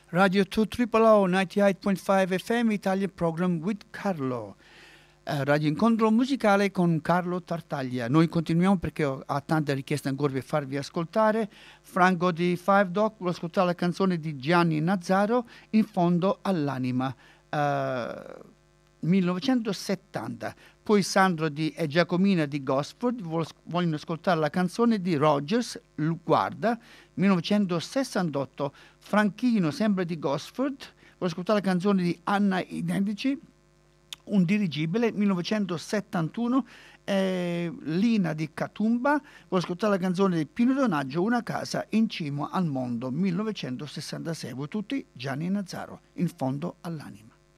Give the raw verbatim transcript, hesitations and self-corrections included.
Radio two Triple O ninety-eight point five F M Italian Program with Carlo. Eh, radio incontro musicale con Carlo Tartaglia. Noi continuiamo perché ho, ha tante richieste ancora per farvi ascoltare. Franco di Five Dog vuole ascoltare la canzone di Gianni Nazzaro, In fondo all'anima, eh, millenovecentosettanta. Poi Sandro di e Giacomina di Gosford vogliono ascoltare la canzone di Rogers, Guarda, millenovecentosessantotto. Franchino, sempre di Gosford, vuole ascoltare la canzone di Anna Identici, Un dirigibile, millenovecentosettantuno. Eh, Lina di Catumba vuole ascoltare la canzone di Pino Donaggio, Una casa in cima al mondo, millenovecentosessantasei. Voi tutti Gianni Nazzaro, In fondo all'anima.